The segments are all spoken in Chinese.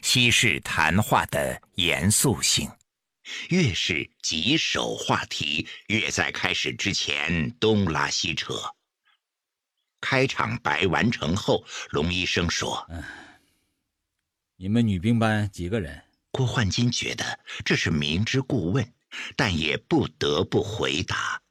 稀释谈话的严肃性。越是棘手话题，越在开始之前东拉西扯。开场白完成后，龙医生说： 你们女兵班几个人？ 郭焕金觉得这是明知故问，但也不得不回答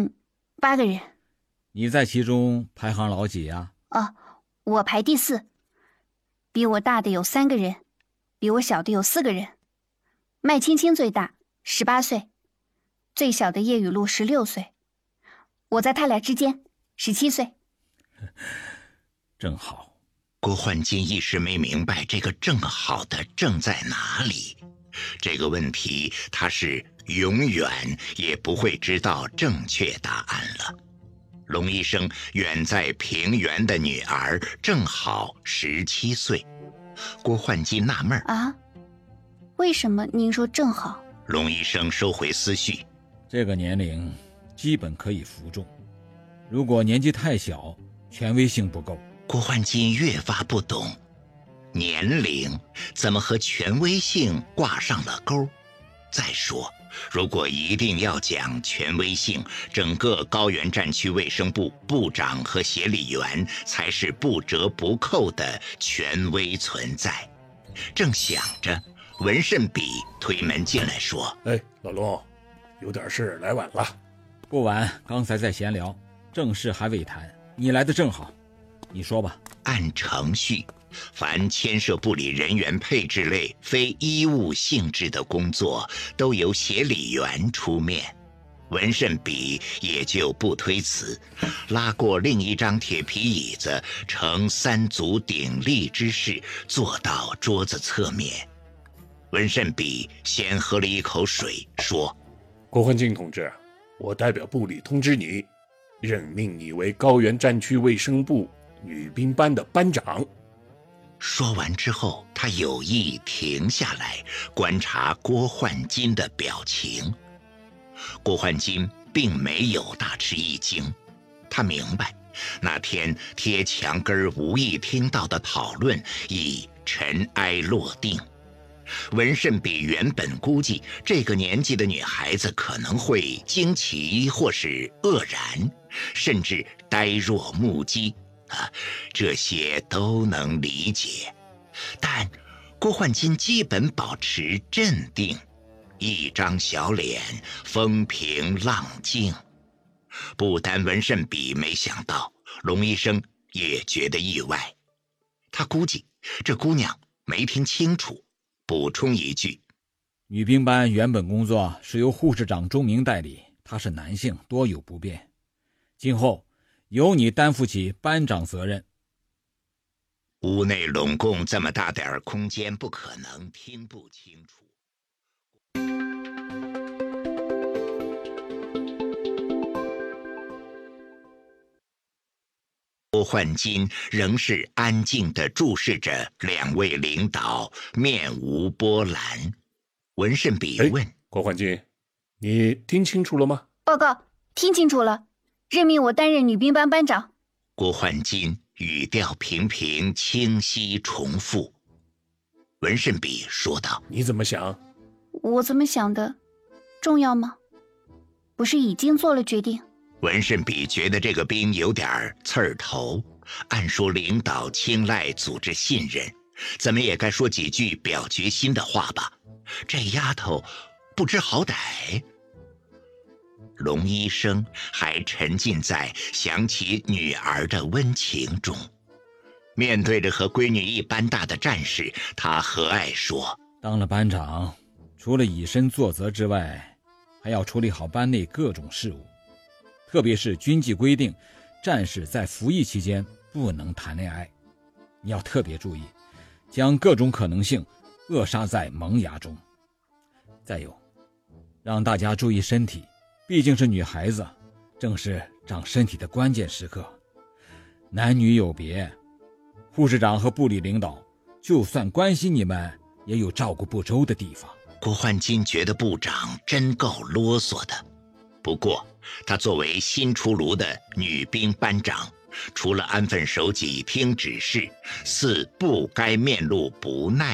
8个人。 你在其中排行老几呀？ 我排第4，比我大的有3个人，比我小的有4个人。麦青青最大，18岁，最小的叶雨露16岁，我在他俩之间，17岁。 正好。 郭焕金一时没明白这个正好的正在哪里。这个问题他是永远也不会知道正确答案了。龙医生远在平原的女儿正好17岁。郭焕金纳闷为什么您说正好？ 龙医生收回思绪， 这个年龄基本可以服众，如果年纪太小，权威性不够。 郭焕金越发不懂，年龄怎么和权威性挂上了钩？再说，如果一定要讲权威性，整个高原战区卫生部部长和协理员才是不折不扣的权威存在。正想着，文慎比推门进来说： 老龙，有点事来晚了。 不晚，刚才在闲聊，正事还未谈，你来的正好，你说吧。 按程序，凡牵涉部里人员配置类非医务性质的工作，都由协理员出面。文慎比也就不推辞，拉过另一张铁皮椅子，呈3足鼎立之势，坐到桌子侧面。文慎比先喝了一口水，说： 郭焕金同志，我代表部里通知你，任命你为高原战区卫生部女兵班的班长。 说完之后，他有意停下来观察郭焕金的表情。郭焕金并没有大吃一惊，他明白那天贴墙根无意听到的讨论已尘埃落定。文慎比原本估计这个年纪的女孩子可能会惊奇或是愕然，甚至呆若木鸡，这些都能理解。但郭焕金基本保持镇定，一张小脸风平浪静。不单文慎比没想到，龙医生也觉得意外。他估计这姑娘没听清楚，补充一句： 女兵班原本工作是由护士长钟明代理，他是男性，多有不便，今后由你担负起班长责任。 屋内拢共这么大点空间，不可能听不清楚。郭焕金仍是安静地注视着2位领导，面无波澜。文慎比问： 郭焕金，你听清楚了吗？ 报告，听清楚了，任命我担任女兵班班长。 郭焕金语调平平，清晰重复。文慎比说道： 你怎么想？ 我怎么想的重要吗？不是已经做了决定？ 文慎比觉得这个兵有点刺儿头，按说领导青睐组织信任，怎么也该说几句表决心的话吧。这丫头不知好歹。龙医生还沉浸在想起女儿的温情中，面对着和闺女一般大的战士，他和蔼说： 当了班长，除了以身作则之外，还要处理好班内各种事务，特别是军纪规定，战士在服役期间不能谈恋爱，你要特别注意，将各种可能性扼杀在萌芽中。再有，让大家注意身体，毕竟是女孩子，正是长身体的关键时刻。男女有别，护士长和部里领导就算关心你们，也有照顾不周的地方。 郭焕金觉得部长真够啰嗦的，不过他作为新出炉的女兵班长，除了安分守己听指示，似不该面露不耐